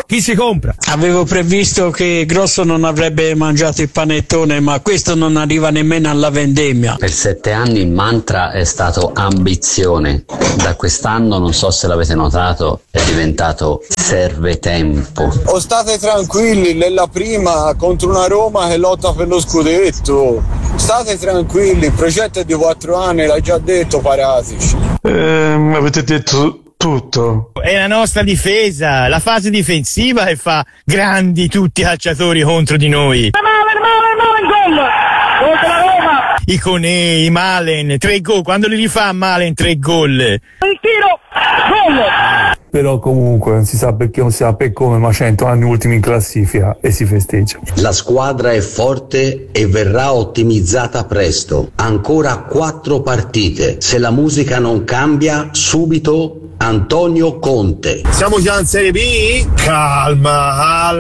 chi si compra? Avevo previsto che Grosso non avrebbe mangiato il panettone, ma questo non arriva nemmeno alla vendemmia. Per 7 anni il mantra è stato ambizione. Da quest'anno, non so se l'avete notato, è diventato serve tempo. O state tranquilli, nella prima contro una Roma che lotta per lo scudetto. State tranquilli, il progetto è di 4 anni, l'hai già detto Paratici. Avete detto tutto. È la nostra difesa, la fase difensiva che fa grandi tutti i calciatori contro di noi. I Conei, i Malen, 3 gol, quando li rifà Malen 3 gol. Il tiro, gol! Però comunque non si sa perché, non si sa per come, ma 100 anni ultimi in classifica e si festeggia. La squadra è forte e verrà ottimizzata presto. Ancora 4 partite. Se la musica non cambia, subito Antonio Conte. Siamo già in Serie B? Calma,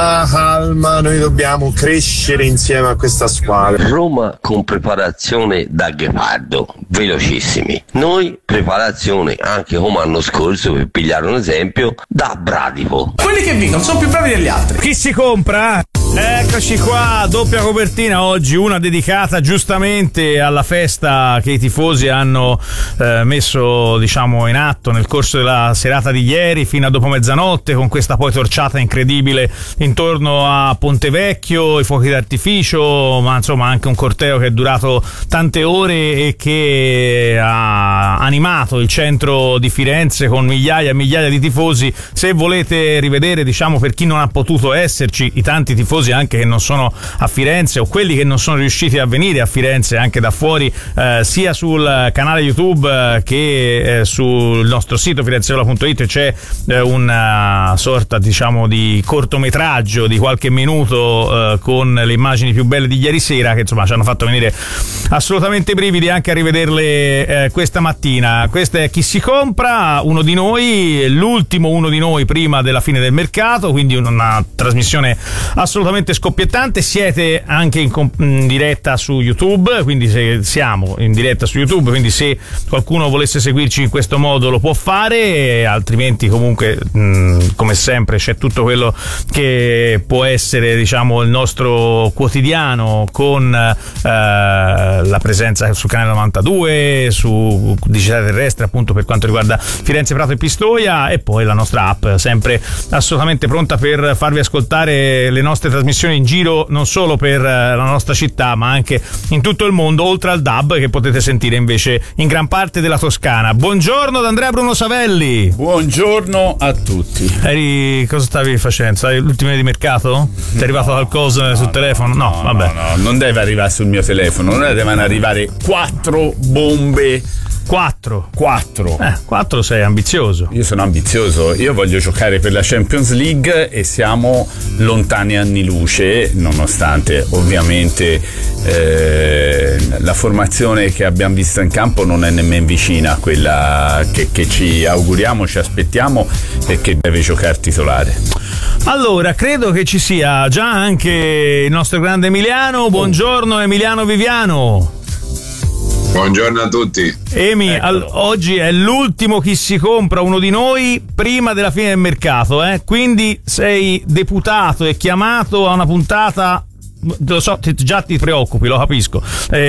noi dobbiamo crescere insieme a questa squadra. Roma con preparazione da Ghepardo, velocissimi. Noi preparazione anche come l'anno scorso, per pigliare un esempio, da Bradipo. Quelli che vincono sono più bravi degli altri. Chi si compra? Eccoci qua, doppia copertina oggi, una dedicata giustamente alla festa che i tifosi hanno messo, diciamo, in atto nel corso della serata di ieri fino a dopo mezzanotte, con questa poi torciata incredibile intorno a Ponte Vecchio, i fuochi d'artificio, ma insomma anche un corteo che è durato tante ore e che ha animato il centro di Firenze con migliaia e migliaia di tifosi. Se volete rivedere, diciamo, per chi non ha potuto esserci, i tanti tifosi anche che non sono a Firenze o quelli che non sono riusciti a venire a Firenze anche da fuori, sia sul canale YouTube che sul nostro sito firenzeola.it c'è una sorta, diciamo, di cortometraggio di qualche minuto con le immagini più belle di ieri sera, che insomma ci hanno fatto venire assolutamente i brividi anche a rivederle questa mattina. Questo è Chi si compra, uno di noi, l'ultimo uno di noi prima della fine del mercato, quindi una trasmissione assolutamente scoppiettante. Siete anche in diretta su YouTube, quindi siamo in diretta su YouTube, quindi se qualcuno volesse seguirci in questo modo lo può fare, altrimenti comunque come sempre c'è tutto quello che può essere, diciamo, il nostro quotidiano con la presenza sul canale 92, su Digitale Terrestre appunto per quanto riguarda Firenze, Prato e Pistoia, e poi la nostra app sempre assolutamente pronta per farvi ascoltare le nostre trasmissioni in giro non solo per la nostra città ma anche in tutto il mondo, oltre al DAB che potete sentire invece in gran parte della Toscana. Buongiorno ad Andrea Bruno Savelli. Buongiorno a tutti. Cosa stavi facendo? Stavi l'ultimo di mercato? Ti è arrivato qualcosa sul telefono? No, vabbè. No, non deve arrivare sul mio telefono, non devono arrivare 4 bombe. 4 sei ambizioso. Io sono ambizioso, io voglio giocare per la Champions League e siamo lontani anni luce, nonostante ovviamente la formazione che abbiamo visto in campo non è nemmeno vicina a quella che ci auguriamo, ci aspettiamo e che deve giocare titolare. Allora, credo che ci sia già anche il nostro grande Emiliano. Buongiorno Emiliano Viviano. Buongiorno a tutti. Emi, oggi è l'ultimo Chi si compra, uno di noi prima della fine del mercato, quindi sei deputato e chiamato a una puntata, lo so, già ti preoccupi, lo capisco,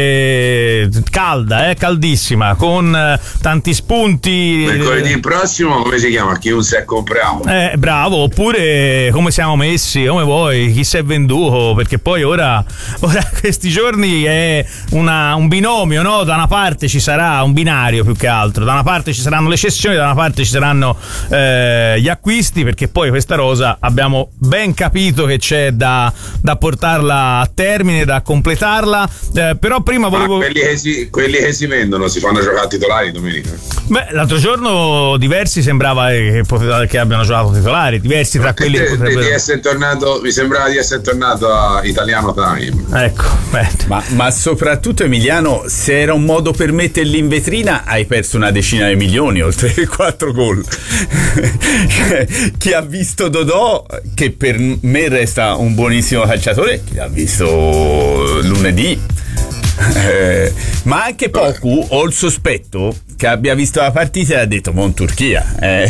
calda, caldissima, con tanti spunti. Mercoledì prossimo come si chiama? Chi non si è comprato? Bravo, oppure come siamo messi, come vuoi, chi si è venduto, perché poi ora questi giorni è un binomio, no? Da una parte ci sarà un binario, più che altro, da una parte ci saranno le cessioni, da una parte ci saranno gli acquisti, perché poi questa rosa abbiamo ben capito che c'è da portarla a termine, da completarla, però prima volevo... quelli che si vendono si fanno giocare titolari domenica? Beh, l'altro giorno diversi sembrava che abbiano giocato titolari, diversi tra quelli che potrebbero... mi sembrava di essere tornato a Italiano Time. Ecco, ma soprattutto Emiliano, se era un modo per metterli in vetrina hai perso una decina di milioni oltre i 4 gol. Chi ha visto Dodò, che per me resta un buonissimo calciatore, chi l'ha visto lunedì, ma anche Poku, ho il sospetto che abbia visto la partita e ha detto buon Turchia.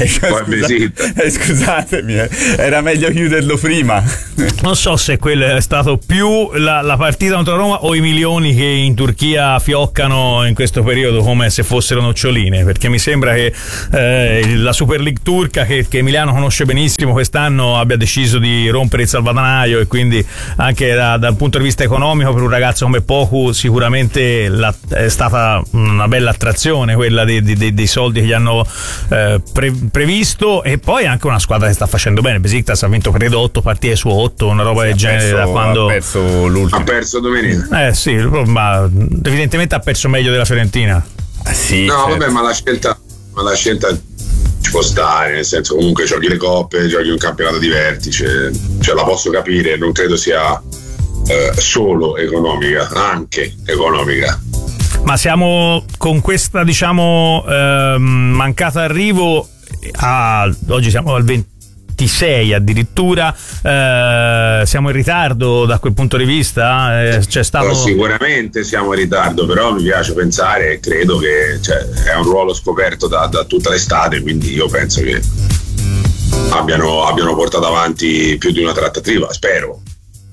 Scusatemi, era meglio chiuderlo prima. Non so se quello è stato più la partita contro Roma o i milioni che in Turchia fioccano in questo periodo come se fossero noccioline, perché mi sembra che la Super League turca, che Emiliano conosce benissimo, quest'anno abbia deciso di rompere il salvadanaio, e quindi anche dal punto di vista economico per un ragazzo come Poku sicuramente è stata una bella attrazione quella dei soldi che gli hanno previsto. E poi anche una squadra che sta facendo bene. Besiktas ha vinto credo 8 partite su 8, una roba del genere, da quando ha perso l'ultimo. Ha perso domenica. Sì, ma evidentemente ha perso meglio della Fiorentina. Sì, no, certo. vabbè, ma la scelta ci può stare, nel senso, comunque giochi le coppe, giochi un campionato di vertice, cioè la posso capire, non credo sia solo economica, anche economica. Ma siamo con questa, diciamo, mancata arrivo oggi siamo al 26 addirittura, siamo in ritardo da quel punto di vista? C'è stato... Sicuramente siamo in ritardo, però mi piace pensare e credo che è un ruolo scoperto da tutta l'estate, quindi io penso che abbiano portato avanti più di una trattativa, spero.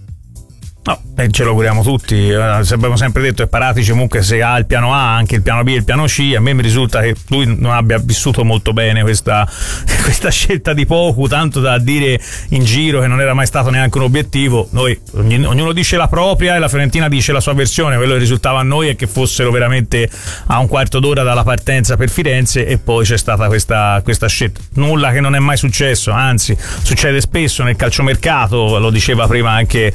No, ce lo auguriamo tutti. Abbiamo sempre detto che Paratici comunque, se ha il piano A, anche il piano B e il piano C. A me mi risulta che lui non abbia vissuto molto bene questa scelta di Poku, tanto da dire in giro che non era mai stato neanche un obiettivo. Noi ognuno dice la propria e la Fiorentina dice la sua versione. Quello che risultava a noi è che fossero veramente a un quarto d'ora dalla partenza per Firenze, e poi c'è stata questa scelta. Nulla che non è mai successo, anzi succede spesso nel calciomercato, lo diceva prima anche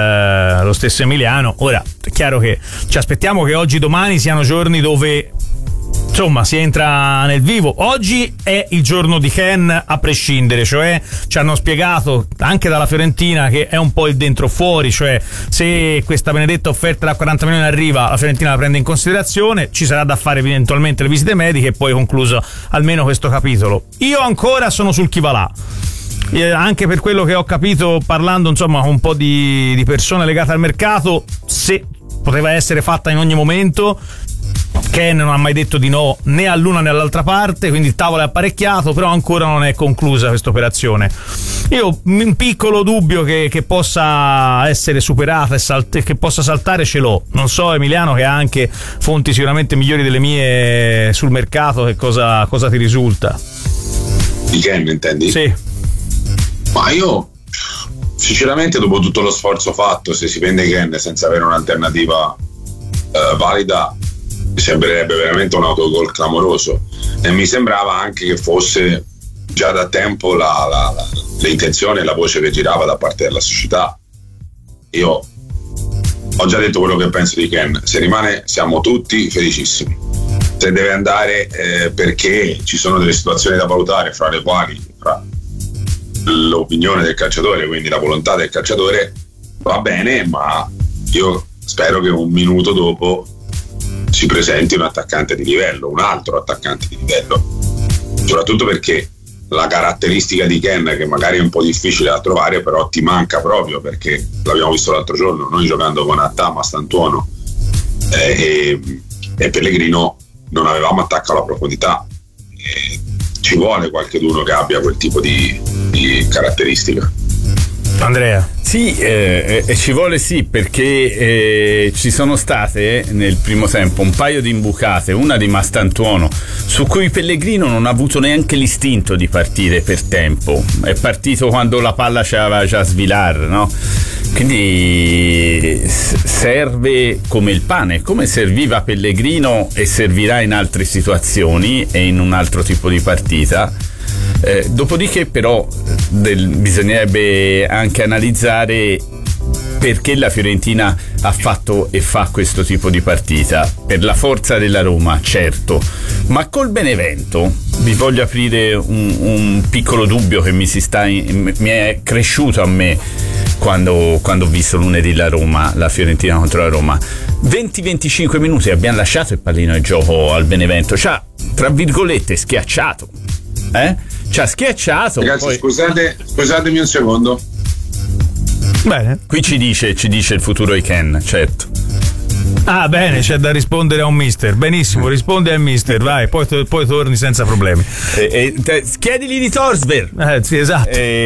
lo stesso Emiliano. Ora è chiaro che ci aspettiamo che oggi, domani siano giorni dove insomma si entra nel vivo. Oggi è il giorno di Ken a prescindere, cioè ci hanno spiegato anche dalla Fiorentina che è un po' il dentro fuori, cioè se questa benedetta offerta da 40 milioni arriva, la Fiorentina la prende in considerazione, ci sarà da fare eventualmente le visite mediche e poi concluso almeno questo capitolo. Io ancora sono sul chi va là. Anche per quello che ho capito parlando insomma con un po' di persone legate al mercato, se poteva essere fatta in ogni momento. Ken non ha mai detto di no né all'una né all'altra parte, quindi il tavolo è apparecchiato, però ancora non è conclusa questa operazione. Io un piccolo dubbio che possa essere superata e che possa saltare ce l'ho. Non so, Emiliano, che ha anche fonti sicuramente migliori delle mie sul mercato, che cosa ti risulta? Di Ken intendi? Sì. Ma io sinceramente, dopo tutto lo sforzo fatto, se si vende Ken senza avere un'alternativa valida, mi sembrerebbe veramente un autogol clamoroso, e mi sembrava anche che fosse già da tempo l'intenzione e la voce che girava da parte della società. Io ho già detto quello che penso di Ken: se rimane siamo tutti felicissimi, se deve andare perché ci sono delle situazioni da valutare, fra le quali l'opinione del calciatore, quindi la volontà del calciatore, va bene, ma io spero che un minuto dopo si presenti un attaccante di livello, un altro attaccante di livello, soprattutto perché la caratteristica di Ken, che magari è un po' difficile da trovare, però ti manca proprio, perché l'abbiamo visto l'altro giorno, noi giocando con Attama, Stantuono e Pellegrino non avevamo attacco alla profondità, e ci vuole qualcuno che abbia quel tipo di caratteristica. Andrea? Sì, ci vuole, sì, perché ci sono state nel primo tempo un paio di imbucate, una di Mastantuono, su cui Pellegrino non ha avuto neanche l'istinto di partire per tempo, è partito quando la palla c'aveva già Svilar, no? Quindi serve come il pane, come serviva Pellegrino e servirà in altre situazioni e in un altro tipo di partita. Dopodiché però bisognerebbe anche analizzare perché la Fiorentina ha fatto e fa questo tipo di partita. Per la forza della Roma, certo, ma col Benevento vi voglio aprire un piccolo dubbio che mi è cresciuto a me quando ho visto lunedì la Fiorentina contro la Roma. 20-25 minuti abbiamo lasciato il pallino di gioco al Benevento, ci ha tra virgolette schiacciato, ci ha schiacciato. Ragazzi, poi... scusatemi un secondo. Bene. Qui ci dice il futuro di Ken, certo. Ah, bene, c'è da rispondere a un mister. Benissimo, rispondi al mister, vai, poi torni senza problemi. Chiedigli di Torsberg. Sì, esatto.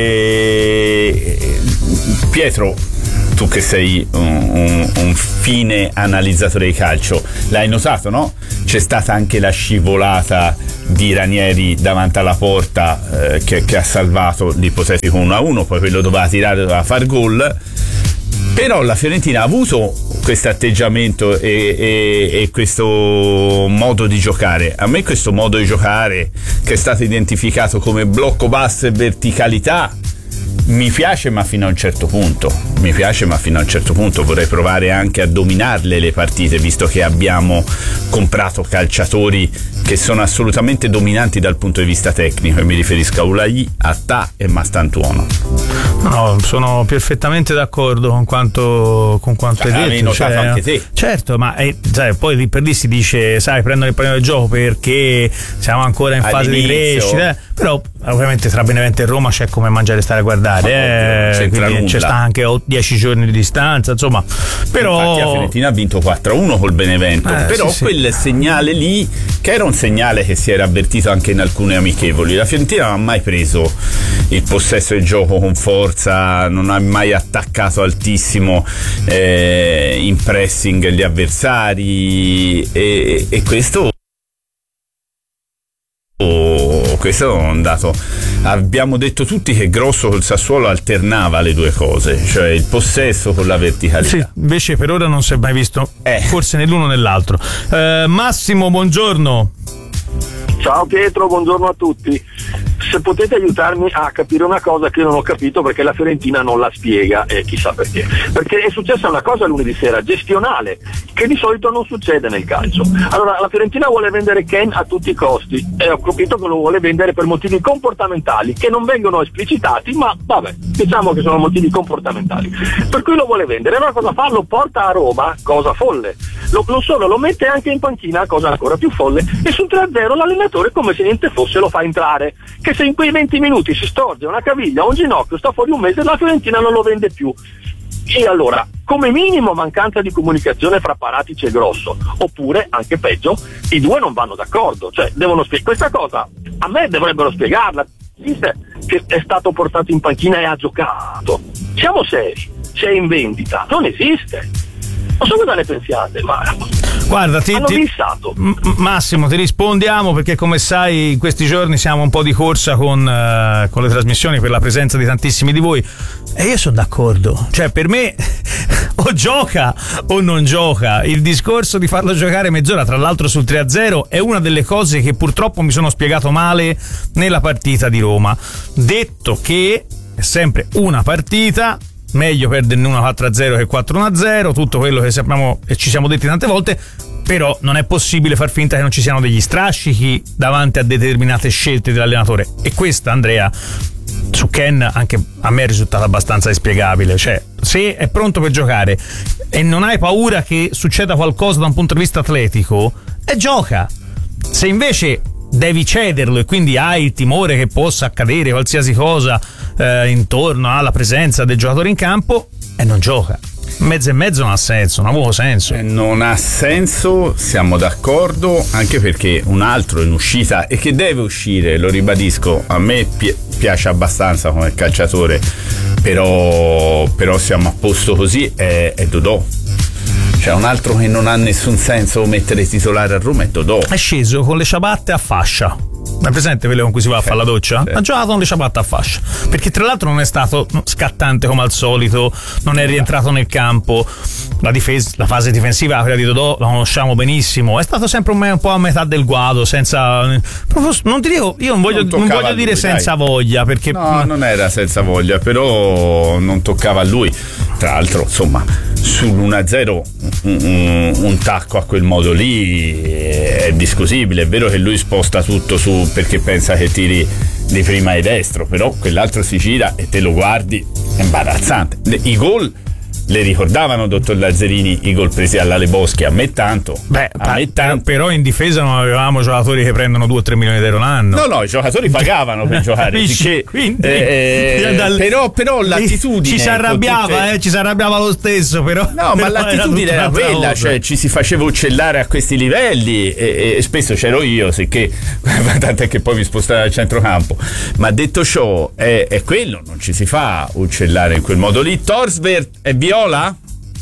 Pietro, tu che sei un fine analizzatore di calcio, l'hai notato, no? C'è stata anche la scivolata di Ranieri davanti alla porta che ha salvato l'ipotetico 1-1, poi quello doveva tirare, doveva far gol. Però la Fiorentina ha avuto questo atteggiamento e questo modo di giocare. A me questo modo di giocare, che è stato identificato come blocco basso e verticalità, mi piace ma fino a un certo punto. Vorrei provare anche a dominarle le partite, visto che abbiamo comprato calciatori che sono assolutamente dominanti dal punto di vista tecnico, e mi riferisco a Ulayi, Attà e Mastantuono. No, sono perfettamente d'accordo con quanto hai detto. Hai notato anche te. Certo, ma poi lì per lì si dice, prendono il pallino del gioco perché siamo ancora in fase di crescita, però ovviamente tra Benevento e Roma c'è come mangiare e stare a guardare, quindi c'è sta anche 10 giorni di distanza, insomma. Però infatti la Fiorentina ha vinto 4-1 col Benevento, però quel segnale lì, che era un segnale che si era avvertito anche in alcune amichevoli, la Fiorentina non ha mai preso il possesso del gioco con forza, non ha mai attaccato altissimo in pressing gli avversari, e questo è un dato. Abbiamo detto tutti che Grosso col Sassuolo alternava le due cose, cioè il possesso con la verticalità. Sì, invece per ora non si è mai visto, forse né l'uno né l'altro. Massimo, buongiorno. Ciao Pietro, buongiorno a tutti. Se potete aiutarmi a capire una cosa che io non ho capito, perché la Fiorentina non la spiega, e chissà perché. Perché è successa una cosa lunedì sera, gestionale, che di solito non succede nel calcio. Allora, la Fiorentina vuole vendere Ken a tutti i costi, e ho capito che lo vuole vendere per motivi comportamentali, che non vengono esplicitati, ma vabbè, diciamo che sono motivi comportamentali. Per cui lo vuole vendere. Allora cosa fa? Lo porta a Roma, cosa folle. Non solo, lo mette anche in panchina, cosa ancora più folle, e sul 3-0 l'allenatore, come se niente fosse, lo fa entrare. Che se in quei 20 minuti si storge una caviglia o un ginocchio, sta fuori un mese, la Fiorentina non lo vende più. E allora, come minimo mancanza di comunicazione fra Paratici e Grosso, oppure, anche peggio, i due non vanno d'accordo, cioè devono questa cosa a me dovrebbero spiegarla. Esiste che è stato portato in panchina e ha giocato, siamo seri, se è in vendita, non esiste. Non so cosa ne pensiate, ma guarda, hanno fissato. Massimo, ti rispondiamo perché, come sai, in questi giorni siamo un po' di corsa con le trasmissioni per la presenza di tantissimi di voi, e io sono d'accordo, cioè per me o gioca o non gioca. Il discorso di farlo giocare mezz'ora, tra l'altro sul 3-0, è una delle cose che purtroppo mi sono spiegato male nella partita di Roma. Detto che è sempre una partita, meglio perderne 1-4-0 che 4-1-0, tutto quello che sappiamo e ci siamo detti tante volte, però non è possibile far finta che non ci siano degli strascichi davanti a determinate scelte dell'allenatore, e questa, Andrea, su Ken anche a me è risultata abbastanza inspiegabile. Cioè, se è pronto per giocare e non hai paura che succeda qualcosa da un punto di vista atletico, gioca. Se invece devi cederlo e quindi hai il timore che possa accadere qualsiasi cosa intorno alla presenza del giocatore in campo, non gioca. Mezzo e mezzo non ha senso, non ha avuto senso. Non ha senso, siamo d'accordo, anche perché un altro in uscita e che deve uscire, lo ribadisco, a me piace abbastanza come calciatore, però siamo a posto così, è Dodò. C'è un altro che non ha nessun senso mettere titolare a Roma, è Dodò. È sceso con le ciabatte a fascia. È presente quello con cui si va a fare la doccia? Ha giocato con le ciabatte a fascia, perché tra l'altro non è stato scattante come al solito, non è rientrato nel campo. La fase difensiva, quella di Dodò, la conosciamo benissimo, è stato sempre un po' a metà del guado, senza, non ti dico, io non voglio dire lui, senza voglia, perché no, non era senza voglia, però non toccava a lui. Tra l'altro, insomma, sull'1-0 un tacco a quel modo lì è discutibile. È vero che lui sposta tutto su perché pensa che tiri di prima e destro, però quell'altro si gira e te lo guardi, è imbarazzante. I gol le ricordavano, dottor Lazzarini, i gol presi all'Ale Boschi? A me tanto. Però in difesa non avevamo giocatori che prendono 2 o 3 milioni di euro l'anno. No, i giocatori pagavano per giocare. Però l'attitudine ci si arrabbiava, ci si arrabbiava lo stesso, però. No, ma l'attitudine era quella, cioè ci si faceva uccellare a questi livelli e spesso c'ero io, sicché tant'è che poi mi spostai al centrocampo. Ma detto ciò, è quello, non ci si fa uccellare in quel modo lì. Torsberg è viola?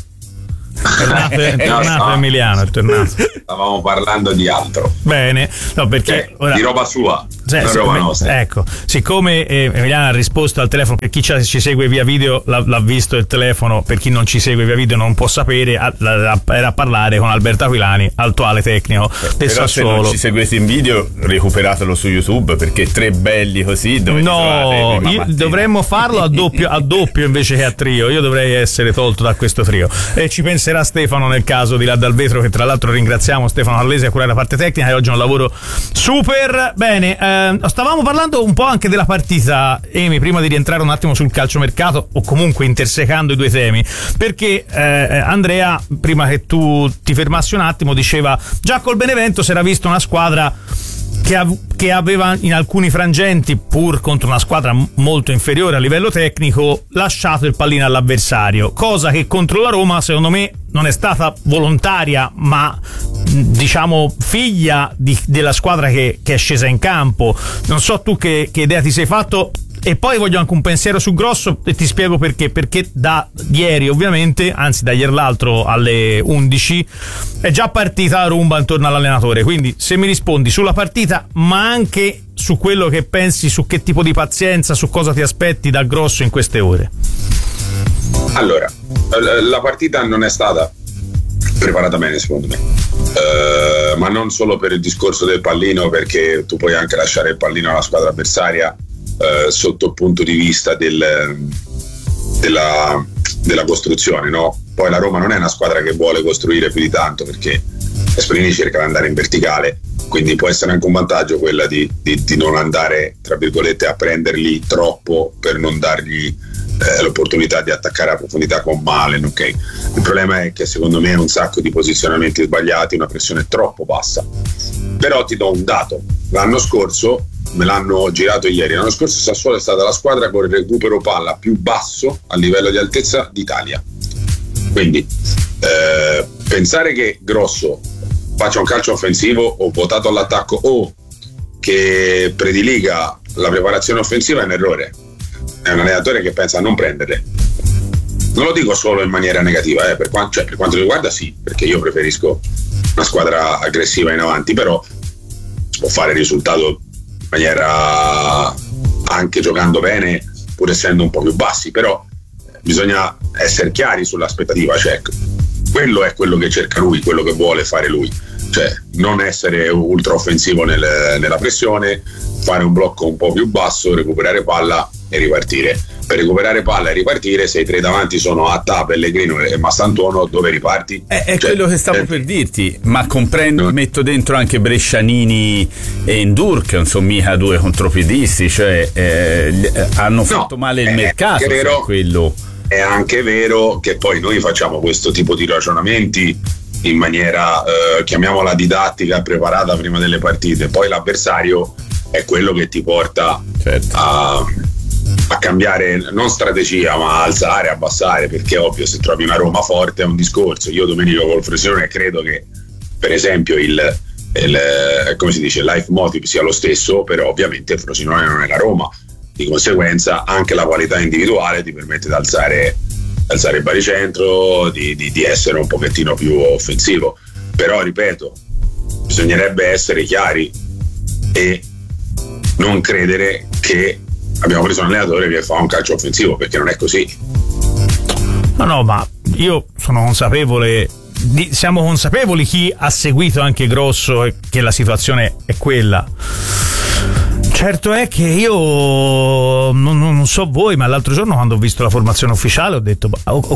È tornato Emiliano, è tornato. Stavamo parlando di altro. Bene, no, perché di roba sua, non roba nostra. Ecco, siccome Emiliano ha risposto al telefono, per chi ci segue via video l'ha visto il telefono, per chi non ci segue via video non può sapere, era a parlare con Alberto Aquilani, attuale tecnico del Sassuolo. Se non ci seguite in video, recuperatelo su YouTube, perché 3 belli così dovremmo farlo a doppio invece che a trio. Io dovrei essere tolto da questo trio e ci penserà Stefano nel caso di là dal vetro, che tra l'altro ringraziamo, Stefano Arlesi a curare la parte tecnica, e oggi è un lavoro super. Bene, stavamo parlando un po' anche della partita, Emi, prima di rientrare un attimo sul calciomercato, o comunque intersecando i due temi, perché Andrea, prima che tu ti fermassi un attimo, diceva già col Benevento si era visto una squadra che aveva in alcuni frangenti, pur contro una squadra molto inferiore a livello tecnico, lasciato il pallino all'avversario, cosa che contro la Roma secondo me non è stata volontaria, ma diciamo figlia della squadra che è scesa in campo. Non so tu che idea ti sei fatto. E poi voglio anche un pensiero su Grosso e ti spiego perché da ieri ovviamente, anzi da ieri l'altro alle 11 è già partita la rumba intorno all'allenatore, quindi se mi rispondi sulla partita ma anche su quello che pensi, su che tipo di pazienza, su cosa ti aspetti da Grosso in queste ore. Allora, la partita non è stata preparata bene secondo me, ma non solo per il discorso del pallino, perché tu puoi anche lasciare il pallino alla squadra avversaria sotto il punto di vista della costruzione, no? Poi la Roma non è una squadra che vuole costruire più di tanto, perché Gasperini cerca di andare in verticale, quindi può essere anche un vantaggio quella di non andare, tra virgolette, a prenderli troppo per non dargli l'opportunità di attaccare a profondità con Malen, ok? Il problema è che secondo me un sacco di posizionamenti sbagliati, una pressione troppo bassa. Però ti do un dato: l'anno scorso, me l'hanno girato ieri, l'anno scorso Sassuolo è stata la squadra con il recupero palla più basso a livello di altezza d'Italia. Quindi pensare che Grosso faccia un calcio offensivo o votato all'attacco o che prediliga la preparazione offensiva è un errore. È un allenatore che pensa a non prenderle. Non lo dico solo in maniera negativa, per quanto mi riguarda sì, perché io preferisco una squadra aggressiva in avanti, però si può fare il risultato in maniera, anche giocando bene, pur essendo un po' più bassi, però bisogna essere chiari sull'aspettativa, cioè quello è quello che cerca lui, quello che vuole fare lui, cioè non essere ultra offensivo nella pressione, fare un blocco un po' più basso, recuperare palla e ripartire. Per recuperare palla e ripartire, se i tre davanti sono Attà, Pellegrino e Massantuono, dove riparti? È quello che stavo per dirti, ma comprendo, metto dentro anche Brescianini e Endur, che non sono mica due contropiedisti, cioè hanno fatto male il mercato, quello. È anche vero che poi noi facciamo questo tipo di ragionamenti in maniera, chiamiamola didattica, preparata prima delle partite, poi l'avversario è quello che ti porta a cambiare, non strategia, ma a alzare, abbassare, perché è ovvio, se trovi una Roma forte è un discorso. Io domenica col Frosinone credo che per esempio il come si dice, il leitmotiv sia lo stesso, però ovviamente il Frosinone non è la Roma, di conseguenza anche la qualità individuale ti permette di alzare il baricentro, di essere un pochettino più offensivo. Però ripeto, bisognerebbe essere chiari e non credere che abbiamo preso un allenatore che fa un calcio offensivo, perché non è così. No, ma io sono consapevole, siamo consapevoli, chi ha seguito anche Grosso, che la situazione è quella. Certo è che io non so voi, ma l'altro giorno quando ho visto la formazione ufficiale ho detto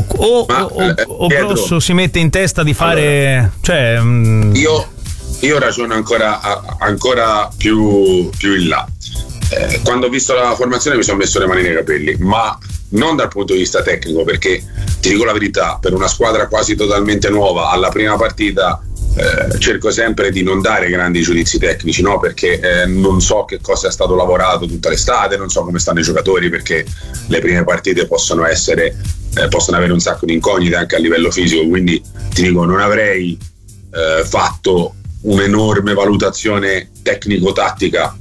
Grosso si mette in testa di fare, allora, io ragiono ancora più in là. Quando ho visto la formazione mi sono messo le mani nei capelli, ma non dal punto di vista tecnico, perché ti dico la verità, per una squadra quasi totalmente nuova alla prima partita cerco sempre di non dare grandi giudizi tecnici, no? Perché non so che cosa è stato lavorato tutta l'estate, non so come stanno i giocatori, perché le prime partite possono avere un sacco di incognite anche a livello fisico, quindi ti dico, non avrei fatto un'enorme valutazione tecnico-tattica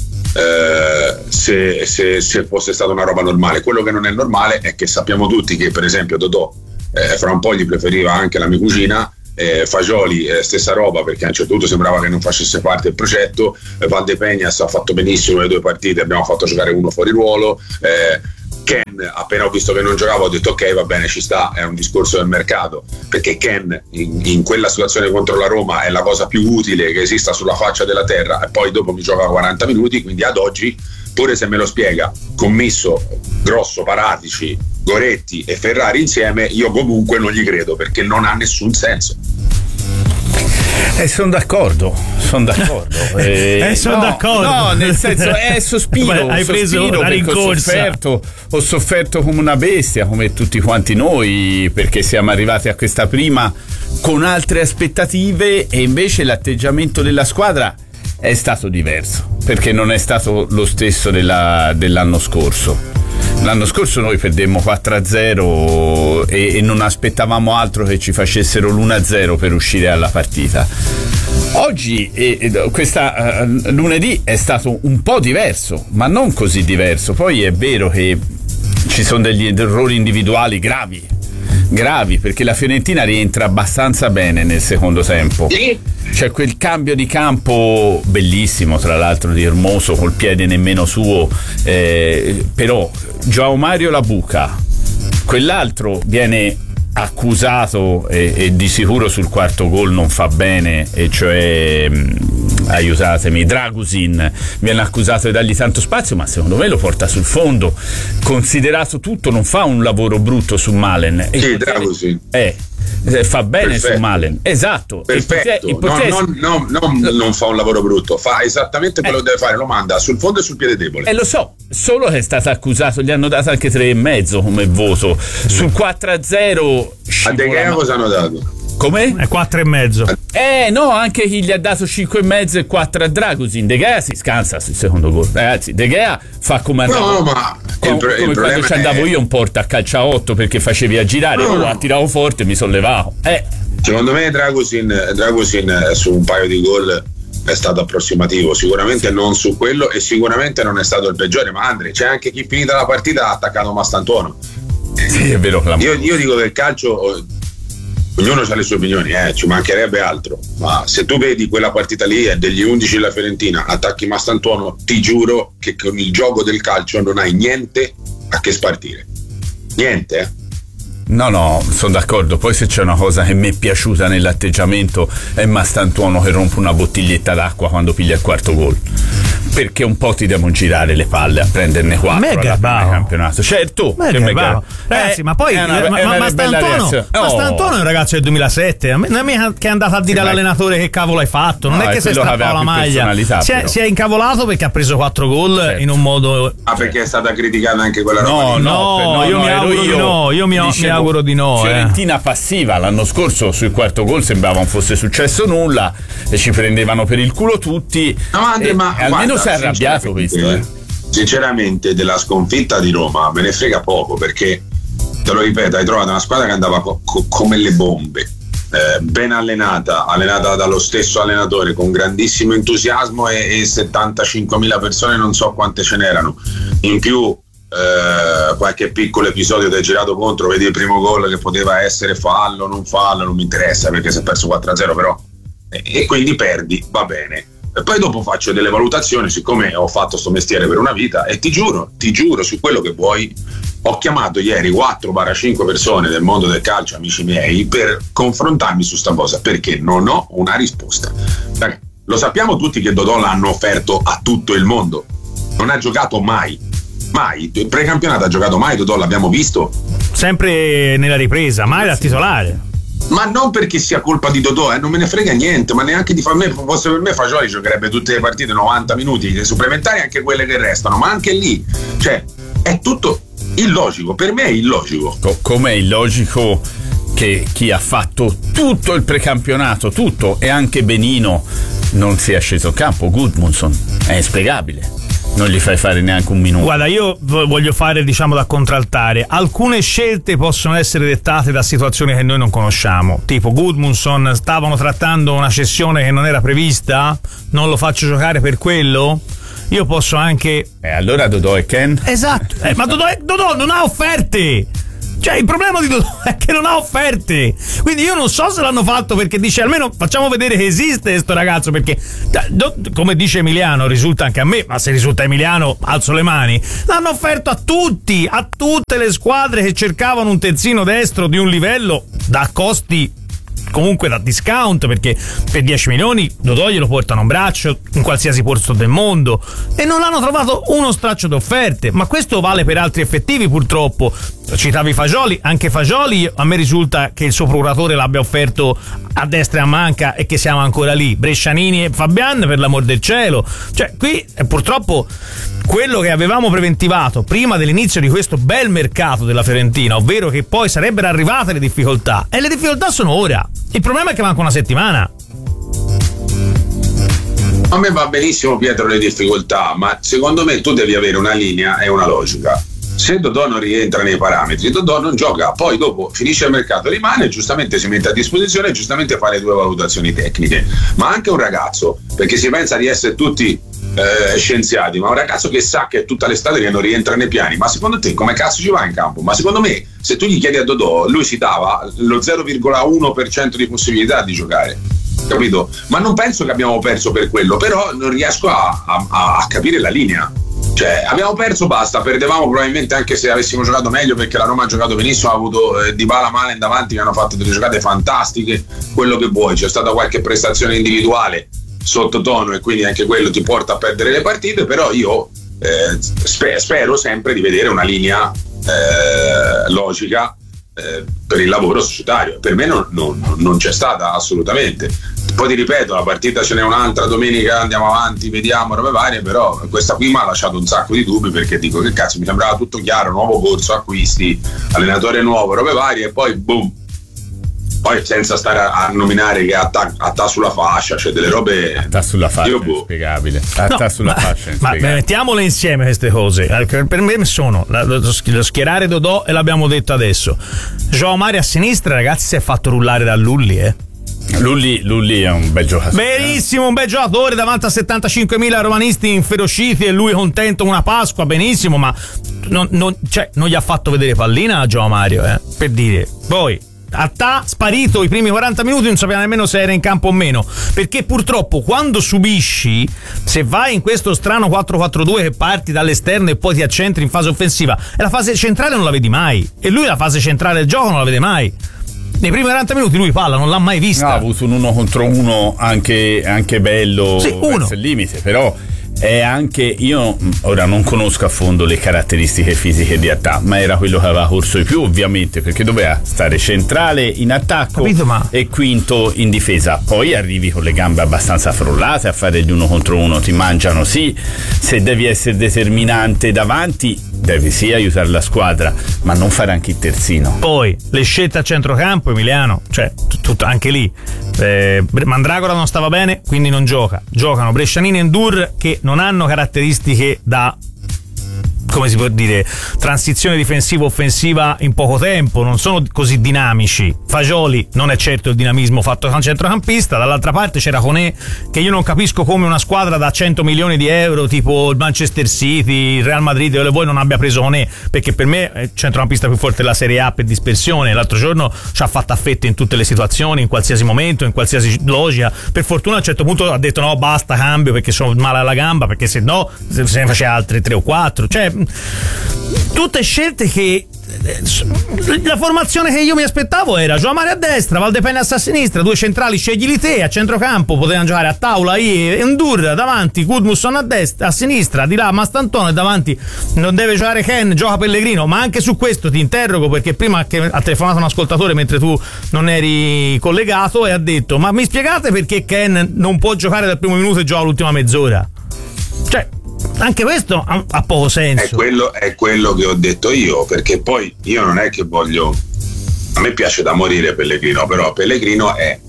se fosse stata una roba normale. Quello che non è normale è che sappiamo tutti che per esempio Totò fra un po' gli preferiva anche la mia cugina, Fagioli stessa roba, perché a un certo punto sembrava che non facesse parte del progetto. Valdepeñas ha fatto benissimo le 2 partite, abbiamo fatto giocare uno fuori ruolo. Ken, appena ho visto che non giocava, ho detto ok, va bene, ci sta, è un discorso del mercato, perché Ken in quella situazione contro la Roma è la cosa più utile che esista sulla faccia della terra, e poi dopo mi gioca 40 minuti, quindi ad oggi, pure se me lo spiega Commisso, Grosso, Paratici, Goretti e Ferrari insieme, io comunque non gli credo, perché non ha nessun senso. Sono d'accordo. Sono d'accordo. No, nel senso sospiro. Hai preso la rincorsa. Ho sofferto come una bestia, come tutti quanti noi, perché siamo arrivati a questa prima con altre aspettative e invece l'atteggiamento della squadra è stato diverso, perché non è stato lo stesso dell'anno scorso. L'anno scorso noi perdemmo 4-0 e non aspettavamo altro che ci facessero l'1-0 per uscire alla partita. Oggi, questa lunedì, è stato un po' diverso, ma non così diverso. Poi è vero che ci sono degli errori individuali gravi, perché la Fiorentina rientra abbastanza bene nel secondo tempo. C'è quel cambio di campo bellissimo, tra l'altro, di Hermoso, col piede nemmeno suo, però João Mario la buca, quell'altro viene accusato e di sicuro sul quarto gol non fa bene, e cioè aiutatemi, Dragusin viene accusato di dargli tanto spazio, ma secondo me lo porta sul fondo. Considerato tutto, non fa un lavoro brutto su Malen. Sì, Dragusin fa bene. Perfetto. Su Malen, esatto, perfetto. Non fa un lavoro brutto, fa esattamente quello che deve fare, lo manda sul fondo e sul piede debole. Lo so, solo che è stato accusato, gli hanno dato anche 3,5 come voto sul 4-0. A De Gea cosa hanno dato? Come? È 4,5. No, anche chi gli ha dato 5,5 e 4 a Dragusin. De Gea si scansa sul secondo gol. Ragazzi, De Gea fa come andavo. Come quando ci andavo io un porta a calcio a 8 perché facevi a girare, tiravo forte e mi sollevavo. Secondo me Dragusin su un paio di gol è stato approssimativo, sicuramente non su quello, e sicuramente non è stato il peggiore. Ma Andre, c'è anche chi finita la partita ha attaccato Mastantuono. Sì, è vero. Io dico che il calcio, ognuno ha le sue opinioni, ci mancherebbe altro, ma se tu vedi quella partita lì è degli 11 della Fiorentina, attacchi Mastantuono, ti giuro che con il gioco del calcio non hai niente a che spartire, niente. No, sono d'accordo. Poi se c'è una cosa che mi è piaciuta nell'atteggiamento è Mastantuono che rompe una bottiglietta d'acqua quando piglia il quarto gol, perché un po' ti devono girare le palle a prenderne 4 alla prima campionato. Certo, ragazzi, ma poi Mastantuono è un ragazzo del 2007, non è mica che è andato a dire all'allenatore che cavolo hai fatto, non è che si è strappato la maglia, si è incavolato perché ha preso 4 gol in un modo. Perché è stata criticata anche quella roba? No, io mi auguro di no. Io mi auguro di no. Fiorentina passiva l'anno scorso sul quarto gol, sembrava non fosse successo nulla e ci prendevano per il culo tutti. Ma almeno si è arrabbiato questo. Sinceramente della sconfitta di Roma me ne frega poco, perché te lo ripeto, hai trovato una squadra che andava come le bombe, ben allenata dallo stesso allenatore, con grandissimo entusiasmo, e 75.000 persone, non so quante ce n'erano in più. Qualche piccolo episodio ti hai girato contro, vedi il primo gol che poteva essere fallo, non mi interessa perché si è perso 4-0, però e quindi perdi, va bene. E poi dopo faccio delle valutazioni, siccome ho fatto sto mestiere per una vita, e ti giuro su quello che vuoi, ho chiamato ieri 4-5 persone del mondo del calcio, amici miei, per confrontarmi su sta cosa, perché non ho una risposta. Lo sappiamo tutti che Dodò l'hanno offerto a tutto il mondo, non ha giocato mai, il precampionato ha giocato mai Dodò, l'abbiamo visto sempre nella ripresa, mai da titolare. Ma non perché sia colpa di Dodò, non me ne frega niente, ma neanche di me. Fosse per me Fagioli giocherebbe tutte le partite 90 minuti, le supplementari anche quelle che restano, ma anche lì, cioè, è tutto illogico, per me è illogico. Come è illogico che chi ha fatto tutto il precampionato, tutto, e anche Benino, non sia sceso in campo. Gudmundsson è inspiegabile, non gli fai fare neanche un minuto. Guarda, io voglio fare, diciamo, da contraltare. Alcune scelte possono essere dettate da situazioni che noi non conosciamo, tipo Gudmundsson, stavano trattando una cessione che non era prevista, non lo faccio giocare per quello. Io posso anche... allora Dodò e Ken? Esatto, ma Dodò non ha offerte. Cioè, il problema di Dodò è che non ha offerte. Quindi io non so se l'hanno fatto perché dice almeno facciamo vedere che esiste sto ragazzo, perché come dice Emiliano, risulta anche a me, ma se risulta Emiliano alzo le mani. L'hanno offerto a tutti, a tutte le squadre che cercavano un terzino destro di un livello, da costi comunque da discount, perché per 10 milioni Dodò glielo portano a un braccio in qualsiasi posto del mondo, e non hanno trovato uno straccio di offerte. Ma questo vale per altri effettivi, purtroppo. Citavi Fagioli, anche Fagioli a me risulta che il suo procuratore l'abbia offerto a destra e a manca e che siamo ancora lì. Brescianini e Fabian, per l'amor del cielo. Cioè, qui purtroppo quello che avevamo preventivato prima dell'inizio di questo bel mercato della Fiorentina, ovvero che poi sarebbero arrivate le difficoltà, e le difficoltà sono ora. Il problema è che manca una settimana. A me va benissimo, Pietro, le difficoltà, ma secondo me tu devi avere una linea e una logica. Se Dodò non rientra nei parametri, Dodò non gioca, poi dopo finisce il mercato, rimane, giustamente si mette a disposizione e giustamente fa le 2 valutazioni tecniche. Ma anche un ragazzo, perché si pensa di essere tutti scienziati, ma un ragazzo che sa che è tutta l'estate che non rientra nei piani, ma secondo te come cazzo ci va in campo? Ma secondo me, se tu gli chiedi a Dodò, lui si dava lo 0,1% di possibilità di giocare, capito? Ma non penso che abbiamo perso per quello, però non riesco a capire la linea. Cioè, abbiamo perso, basta, perdevamo probabilmente anche se avessimo giocato meglio, perché la Roma ha giocato benissimo, ha avuto Dybala, Malen davanti che hanno fatto delle giocate fantastiche, quello che vuoi, c'è stata qualche prestazione individuale sottotono e quindi anche quello ti porta a perdere le partite, però io spero sempre di vedere una linea logica per il lavoro societario. Per me non c'è stata assolutamente. Poi ti ripeto, la partita ce n'è un'altra domenica, andiamo avanti, vediamo robe varie, però questa qui mi ha lasciato un sacco di dubbi, perché dico che cazzo, mi sembrava tutto chiaro, nuovo corso, acquisti, allenatore nuovo, robe varie, e poi boom. Poi senza stare a nominare che attà sulla fascia, cioè delle robe. Attà sulla fascia, inspiegabile. Attà sulla fascia, inspiegabile. Ma mettiamole insieme queste cose. Per me sono lo schierare Dodò, e l'abbiamo detto adesso. João Mario a sinistra, ragazzi, si è fatto rullare da Lulli, Lulli è un bel giocatore. Benissimo, un bel giocatore davanti a 75.000 romanisti inferociti e lui contento una Pasqua, benissimo, ma non gli ha fatto vedere pallina a João Mario, per dire. Poi Attà sparito i primi 40 minuti, non sapeva nemmeno se era in campo o meno, perché purtroppo quando subisci, se vai in questo strano 4-4-2 che parti dall'esterno e poi ti accentri in fase offensiva, e la fase centrale non la vedi mai, e lui la fase centrale del gioco non la vede mai. Nei primi 40 minuti lui palla non l'ha mai vista. Ha avuto un 1 contro 1 anche bello, sì, verso il limite, però è anche, io ora non conosco a fondo le caratteristiche fisiche di Attà, ma era quello che aveva corso di più, ovviamente, perché doveva stare centrale in attacco, capito, e quinto in difesa. Poi arrivi con le gambe abbastanza frollate a fare gli 1 contro 1, ti mangiano, sì. Se devi essere determinante davanti, devi sì aiutare la squadra, ma non fare anche il terzino. Poi le scelte a centrocampo, Emiliano, cioè tutto anche lì, Mandragora non stava bene, quindi non giocano Brescianini e Ndur, che non hanno caratteristiche da, come si può dire, transizione difensiva-offensiva in poco tempo, non sono così dinamici. Fagioli non è certo il dinamismo fatto da un centrocampista. Dall'altra parte c'era Koné, che io non capisco come una squadra da 100 milioni di euro tipo il Manchester City, il Real Madrid o le voi non abbia preso Koné, perché per me è il centrocampista più forte della Serie A per dispersione. L'altro giorno ci ha fatto a fette in tutte le situazioni, in qualsiasi momento, in qualsiasi logica. Per fortuna a un certo punto ha detto no, basta, cambio perché sono male alla gamba, perché se no se ne faceva altre 3 o 4, cioè tutte scelte che la formazione che io mi aspettavo era João Mario a destra, Valdepeñas a sinistra, 2 centrali, sceglili te, a centrocampo potevano giocare a Taula e Ndur, davanti Gudmundsson a destra, a sinistra di là Mastantuono, e davanti non deve giocare Ken, gioca Pellegrino. Ma anche su questo ti interrogo, perché prima che ha telefonato un ascoltatore mentre tu non eri collegato e ha detto: ma mi spiegate perché Ken non può giocare dal primo minuto e gioca l'ultima mezz'ora? Cioè Anche questo ha poco senso. È quello che ho detto io, perché poi io non è che voglio, a me piace da morire Pellegrino, però Pellegrino è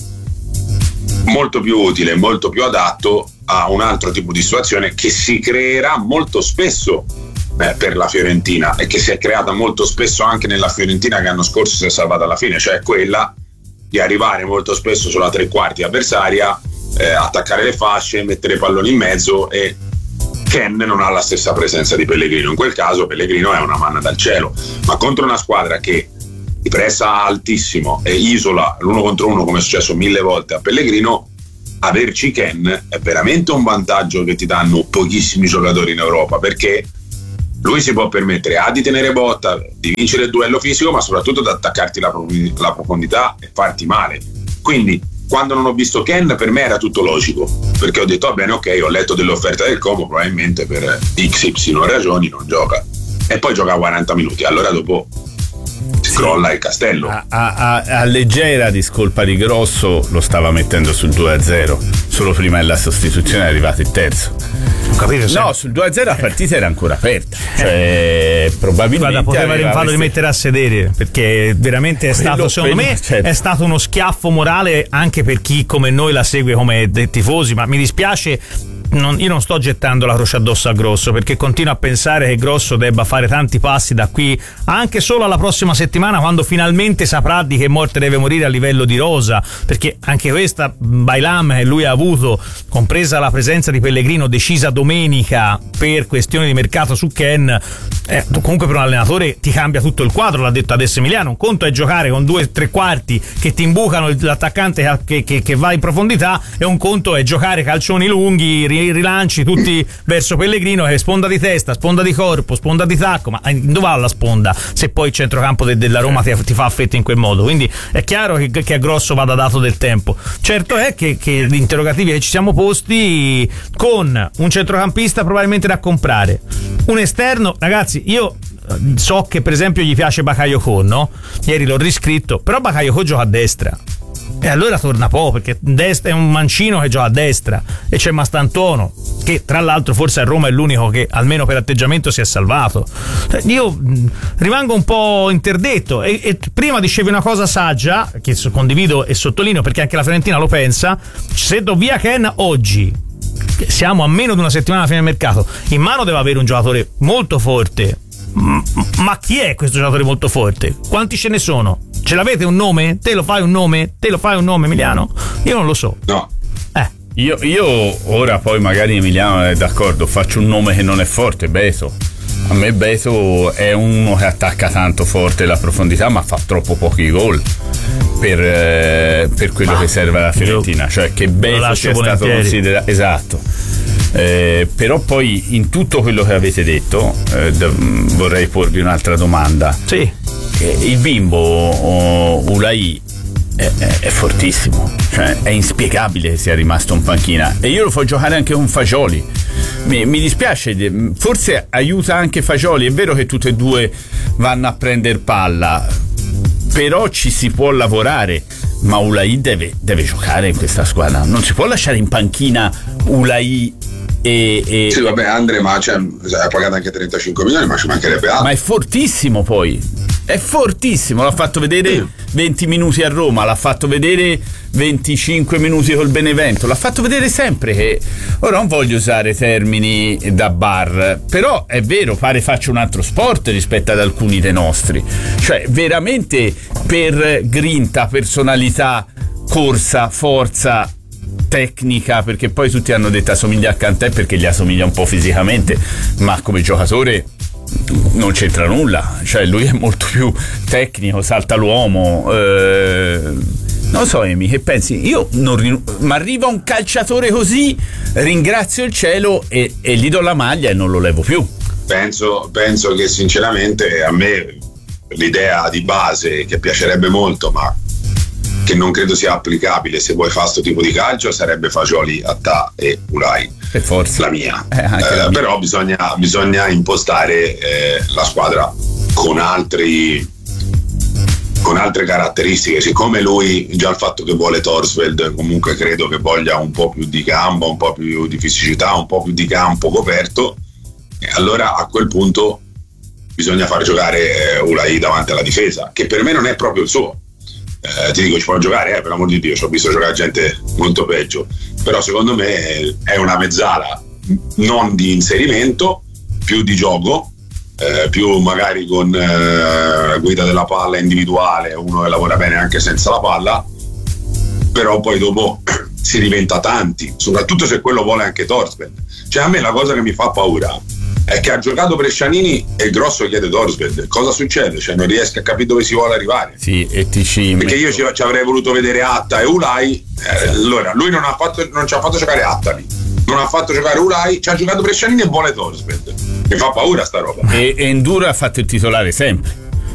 molto più utile, molto più adatto a un altro tipo di situazione che si creerà molto spesso per la Fiorentina, e che si è creata molto spesso anche nella Fiorentina che l'anno scorso si è salvata alla fine, cioè quella di arrivare molto spesso sulla tre quarti avversaria, attaccare le fasce, mettere i palloni in mezzo, e Ken non ha la stessa presenza di Pellegrino. In quel caso Pellegrino è una manna dal cielo, ma contro una squadra che ti pressa altissimo e isola l'uno contro uno, come è successo 1000 volte a Pellegrino, averci Ken è veramente un vantaggio che ti danno pochissimi giocatori in Europa, perché lui si può permettere di tenere botta, di vincere il duello fisico, ma soprattutto di attaccarti la profondità e farti male. Quindi quando non ho visto Ken, per me era tutto logico, perché ho detto va bene, ok, ho letto dell'offerta del Como, probabilmente per XY ragioni non gioca, e poi gioca 40 minuti, allora dopo si crolla il castello. A leggera discolpa di Grosso lo stava mettendo sul 2-0, solo prima della sostituzione è arrivato il terzo. No, sul 2-0 la partita era ancora aperta, cioè probabilmente guarda, poteva rinfarlo di mettere a sedere, perché veramente è stato, secondo me, è stato uno schiaffo morale anche per chi come noi la segue come tifosi, ma mi dispiace. Io non sto gettando la croce addosso a Grosso, perché continuo a pensare che Grosso debba fare tanti passi da qui anche solo alla prossima settimana, quando finalmente saprà di che morte deve morire a livello di rosa, perché anche questa bailam che lui ha avuto, compresa la presenza di Pellegrino decisa domenica per questioni di mercato su Ken, comunque per un allenatore ti cambia tutto il quadro. L'ha detto adesso Emiliano, un conto è giocare con 2 tre quarti che ti imbucano l'attaccante che va in profondità, e un conto è giocare calcioni lunghi, rilanci tutti verso Pellegrino, che sponda di testa, sponda di corpo, sponda di tacco, ma dove va la sponda se poi il centrocampo della Roma ti fa affetto in quel modo? Quindi è chiaro che a Grosso vada dato del tempo. Certo è che gli interrogativi che ci siamo posti, con un centrocampista probabilmente da comprare, un esterno, ragazzi, io so che per esempio gli piace Bakayoko, no? Ieri l'ho riscritto, però Bakayoko gioca a destra, e allora torna poco, perché è un mancino che gioca a destra, e c'è Mastantuono che tra l'altro forse a Roma è l'unico che almeno per atteggiamento si è salvato. Io rimango un po' interdetto, e prima dicevi una cosa saggia che condivido e sottolineo, perché anche la Fiorentina lo pensa: se do via Ken oggi, siamo a meno di una settimana alla fine del mercato, in mano deve avere un giocatore molto forte. Ma chi è questo giocatore molto forte? Quanti ce ne sono? Ce l'avete un nome? Te lo fai un nome, Emiliano? Io non lo so. No. Io ora, poi magari Emiliano è d'accordo, faccio un nome che non è forte: Beto. A me Beto è uno che attacca tanto forte la profondità, ma fa troppo pochi gol per quello che serve alla Fiorentina, cioè che Beto sia stato considerato, esatto. Però poi in tutto quello che avete detto vorrei porvi un'altra domanda. Sì. Il bimbo Ulai è fortissimo, cioè è inspiegabile che sia rimasto in panchina, e io lo fo giocare anche con Fagioli. Mi dispiace, forse aiuta anche Fagioli, è vero che tutti e due vanno a prendere palla, però ci si può lavorare, ma Ulai deve giocare in questa squadra, non si può lasciare in panchina Ulai Sì, vabbè, Andre, ma ha pagato anche 35 milioni, ma ci mancherebbe altro. Ma è fortissimo, poi è fortissimo, l'ha fatto vedere 20 minuti a Roma, l'ha fatto vedere 25 minuti col Benevento, l'ha fatto vedere sempre. Che ora non voglio usare termini da bar, però è vero, pare faccia un altro sport rispetto ad alcuni dei nostri, cioè veramente per grinta, personalità, corsa, forza, tecnica, perché poi tutti hanno detto assomiglia a Cantè perché gli assomiglia un po' fisicamente, ma come giocatore non c'entra nulla, cioè lui è molto più tecnico, salta l'uomo, non so. Emi, che pensi? Io ma arriva un calciatore così, ringrazio il cielo e gli do la maglia e non lo levo più. Penso che sinceramente a me l'idea di base, che piacerebbe molto ma che non credo sia applicabile se vuoi fare questo tipo di calcio, sarebbe Fagioli, Attà e Ulai. E forse la mia, però bisogna impostare la squadra con altre caratteristiche. Siccome lui, già il fatto che vuole Torsveld, comunque credo che voglia un po' più di gamba, un po' più di fisicità, un po' più di campo coperto, allora a quel punto bisogna far giocare Ulai davanti alla difesa, che per me non è proprio il suo. Ti dico, ci può giocare, per amor di Dio, ci ho visto giocare gente molto peggio, però secondo me è una mezzala non di inserimento, più di gioco, più magari con guida della palla individuale, uno che lavora bene anche senza la palla, però poi dopo si diventa tanti, soprattutto se quello vuole anche Thorstvedt. Cioè, a me la cosa che mi fa paura è che ha giocato Brescianini e il grosso chiede Thorstvedt. Cosa succede? Cioè, non riesco a capire dove si vuole arrivare. Sì, e perché io ci avrei voluto vedere Atta e Ulai. Allora, lui non ci ha fatto giocare Atta lì, non ha fatto giocare Ulai, ci ha giocato Brescianini e vuole Thorstvedt. Mi fa paura sta roba. E Enduro ha fatto il titolare sempre.